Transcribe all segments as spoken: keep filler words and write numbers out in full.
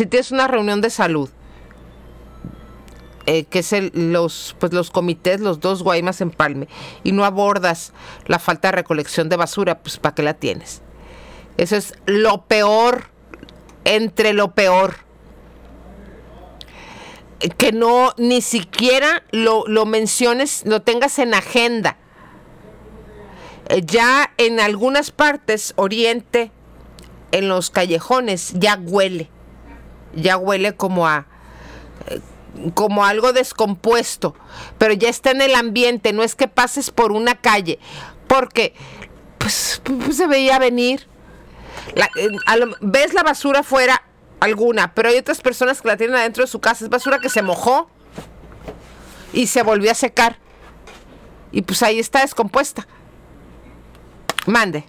si tienes una reunión de salud, eh, que es el, los, pues los comités, los dos Guaymas Empalme, y no abordas la falta de recolección de basura, pues ¿para qué la tienes? Eso es lo peor, entre lo peor. Que no, ni siquiera lo, lo menciones, lo tengas en agenda. Eh, ya en algunas partes, oriente, en los callejones, ya huele. Ya huele como a... Eh, como algo descompuesto, pero ya está en el ambiente, no es que pases por una calle, porque pues, pues se veía venir. La, eh, a lo, ves la basura afuera, alguna, pero hay otras personas que la tienen adentro de su casa, es basura que se mojó y se volvió a secar, y pues ahí está descompuesta. Mande.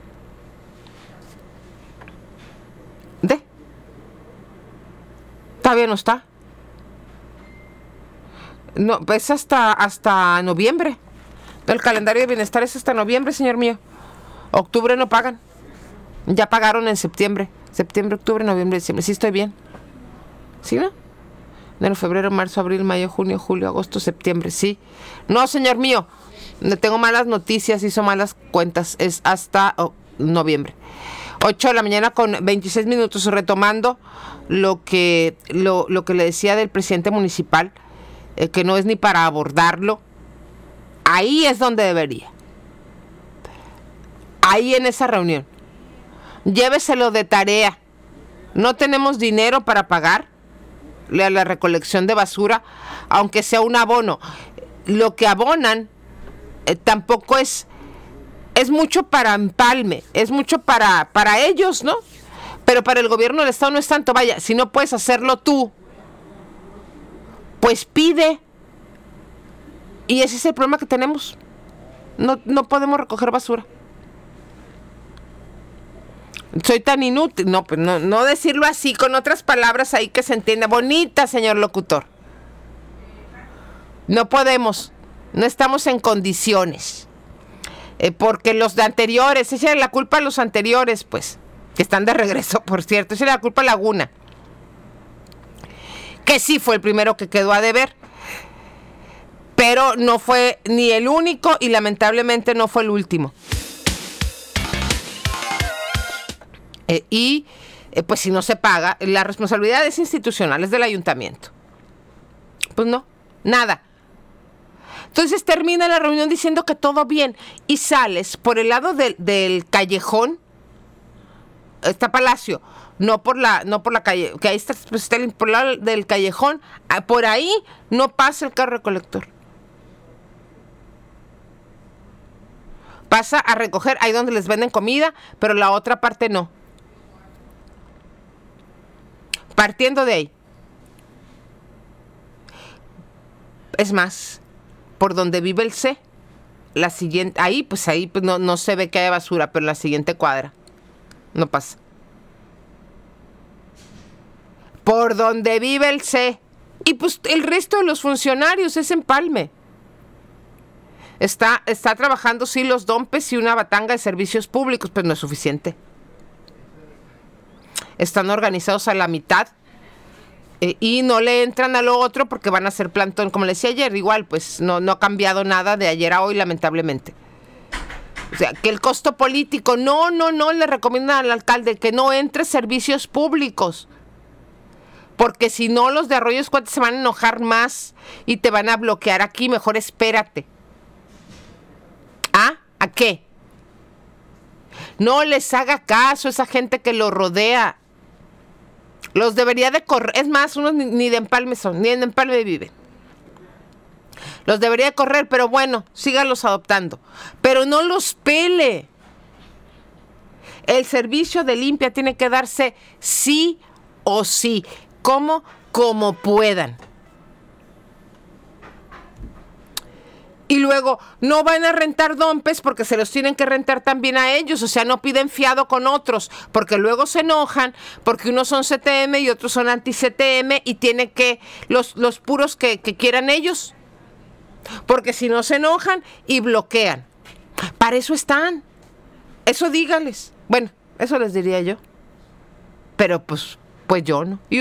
¿De? ¿Todavía no está? No, es hasta, hasta noviembre. El calendario de bienestar es hasta noviembre, señor mío. Octubre no pagan. Ya pagaron en septiembre. Septiembre, octubre, noviembre, diciembre. Sí estoy bien. ¿Sí, no? Enero, febrero, marzo, abril, mayo, junio, julio, agosto, septiembre. Sí. No, señor mío. Le tengo malas noticias, hizo malas cuentas. Es hasta oh, noviembre. ocho de la mañana con veintiséis minutos. Retomando lo que, lo, lo que le decía del presidente municipal. Eh, que no es ni para abordarlo. Ahí es donde debería. Ahí en esa reunión. Lléveselo de tarea. No tenemos dinero para pagar a la recolección de basura, aunque sea un abono. Lo que abonan eh, tampoco es es mucho para Empalme, es mucho para, para ellos, ¿no? Pero para el gobierno del estado no es tanto. Vaya, si no puedes hacerlo tú, pues pide. Y ese es el problema que tenemos. No, no podemos recoger basura. Soy tan inútil. No, pues no, no decirlo así, con otras palabras ahí que se entienda. Bonita, señor locutor. No podemos. No estamos en condiciones. Eh, porque los de anteriores, esa era la culpa de los anteriores, pues. Que están de regreso, por cierto. Esa era la culpa de Laguna. Que sí fue el primero que quedó a deber. Pero no fue ni el único y lamentablemente no fue el último. Eh, y eh, pues si no se paga, la responsabilidad es institucional, es del ayuntamiento. Pues no, nada. Entonces termina la reunión diciendo que todo bien y sales por el lado del, del callejón, está Palacio, no por la, no por la calle, que ahí está, pues está el, por el lado del callejón, por ahí no pasa el carro recolector. Pasa a recoger ahí donde les venden comida, pero la otra parte no. Partiendo de ahí. Es más, por donde vive el C, la siguiente, ahí pues ahí pues no, no se ve que haya basura, pero la siguiente cuadra no pasa. Por donde vive el C. Y pues el resto de los funcionarios es Empalme. Está, está trabajando, sí, los dompes y una batanga de servicios públicos, pero no es suficiente. Están organizados a la mitad eh, y no le entran a lo otro porque van a hacer plantón. Como le decía ayer, igual, pues no, no ha cambiado nada de ayer a hoy, lamentablemente. O sea, que el costo político, no, no, no, le recomiendan al alcalde que no entre servicios públicos. Porque si no, los de Arroyo Escuate se van a enojar más y te van a bloquear aquí. Mejor espérate. ¿Ah? ¿A qué? No les haga caso a esa gente que lo rodea. Los debería de correr. Es más, unos ni, ni de Empalme son, ni en Empalme viven. Los debería de correr, pero bueno, síganlos adoptando. Pero no los pele. El servicio de limpia tiene que darse sí o sí. ¿Cómo? Como puedan. Y luego, no van a rentar dompes porque se los tienen que rentar también a ellos. O sea, no piden fiado con otros, porque luego se enojan, porque unos son C T M y otros son anti-C T M y tienen que, los, los puros que, que quieran ellos. Porque si no se enojan y bloquean. Para eso están. Eso dígales. Bueno, eso les diría yo. Pero pues, pues yo no.